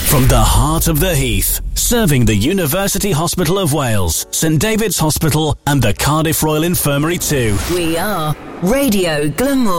From the heart of the Heath, serving the University Hospital of Wales, St David's Hospital and the Cardiff Royal Infirmary too. We are Radio Glamour.